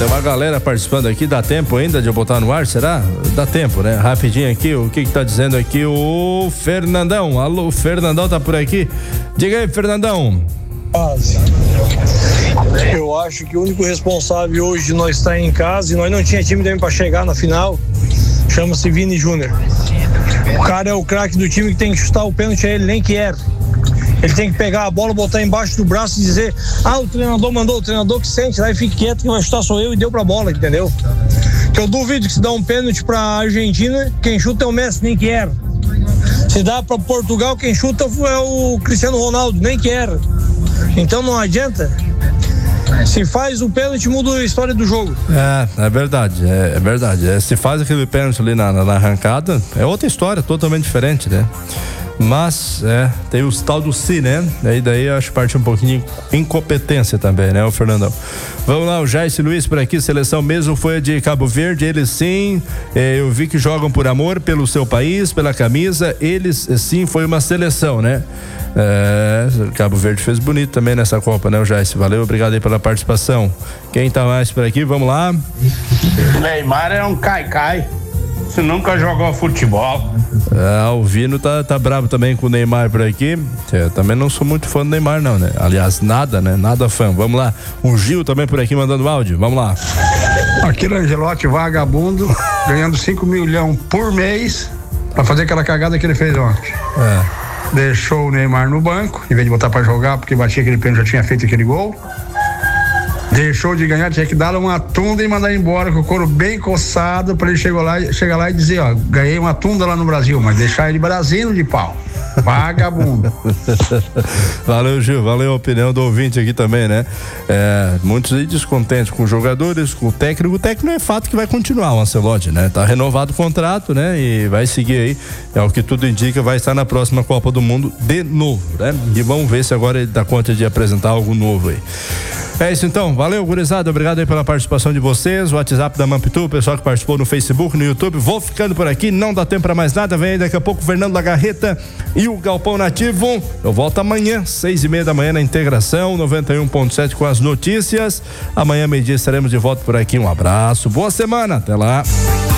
Tem uma galera participando aqui, dá tempo ainda de eu botar no ar, será? Dá tempo, né? Rapidinho aqui, o que tá dizendo aqui o Fernandão? Alô, o Fernandão tá por aqui? Diga aí, Fernandão. Eu acho que o único responsável hoje de nós estar em casa, e nós não tinha time também para chegar na final, chama-se Vini Júnior. O cara é o craque do time que tem que chutar o pênalti, ele nem quer. Ele tem que pegar a bola, botar embaixo do braço e dizer: o treinador mandou, o treinador que sente lá e fique quieto, que vai chutar sou eu, e deu pra bola, entendeu? Que eu duvido que se dá um pênalti pra Argentina, quem chuta é o Messi, nem quer. Se dá pra Portugal, quem chuta é o Cristiano Ronaldo, nem quer. Então não adianta. Se faz o pênalti, muda a história do jogo. É verdade, é verdade. Se faz aquele pênalti ali na arrancada, é outra história, totalmente diferente, né? Mas, tem o tal do si, né? Daí eu acho que parte um pouquinho de incompetência também, né, o Fernandão? Vamos lá, o Jairce Luiz por aqui, seleção mesmo foi de Cabo Verde, eles sim, eu vi que jogam por amor, pelo seu país, pela camisa, eles sim, foi uma seleção, né? Cabo Verde fez bonito também nessa Copa, né, o Jairce? Valeu, obrigado aí pela participação. Quem tá mais por aqui, vamos lá. Neymar é um cai-cai. Você nunca jogou futebol. O Vino tá bravo também com o Neymar por aqui. Eu também não sou muito fã do Neymar, não, né? Aliás, nada fã. Vamos lá. O Gil também por aqui mandando áudio. Vamos lá. Aquele Angelotti vagabundo, ganhando 5 milhões por mês pra fazer aquela cagada que ele fez ontem. Deixou o Neymar no banco, em vez de botar pra jogar, porque batia aquele pênalti, já tinha feito aquele gol. Deixou de ganhar, tinha que dar uma tunda e mandar embora com o couro bem coçado pra ele chegar lá e dizer, ganhei uma tunda lá no Brasil, mas deixar ele brasino de pau. Vagabundo. Valeu, Gil, valeu a opinião do ouvinte aqui também, né? Muitos aí descontentes com os jogadores, com o técnico. O técnico é fato que vai continuar, o Ancelotti, né? Tá renovado o contrato, né? E vai seguir aí, é o que tudo indica, vai estar na próxima Copa do Mundo de novo, né? E vamos ver se agora ele dá conta de apresentar algo novo aí. É isso então, valeu, gurizada, obrigado aí pela participação de vocês, o WhatsApp da Mampitu, o pessoal que participou no Facebook, no YouTube, vou ficando por aqui, não dá tempo pra mais nada, vem aí daqui a pouco o Fernando Lagarreta e o Galpão Nativo, eu volto amanhã, 6:30 da manhã na Integração, 91.7 com as notícias, amanhã meio-dia estaremos de volta por aqui, um abraço, boa semana, até lá.